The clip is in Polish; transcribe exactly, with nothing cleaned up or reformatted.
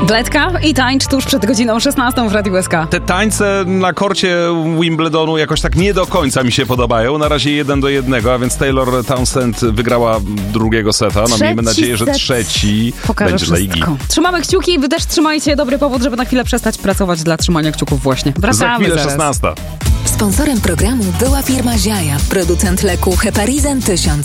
Dletka i tańcz tuż przed godziną szesnastą w Radiu S K. Te tańce na korcie Wimbledonu jakoś tak nie do końca mi się podobają. Na razie jeden do jednego, a więc Taylor Townsend wygrała drugiego seta. No, miejmy nadzieję, że trzeci będzie dla Igi. Trzymamy kciuki, wy też trzymajcie. Dobry powód, żeby na chwilę przestać pracować dla trzymania kciuków właśnie. Wracamy Za chwilę zaraz. szesnasta. Sponsorem programu była firma Ziaja, producent leku Heparizan tysiąc.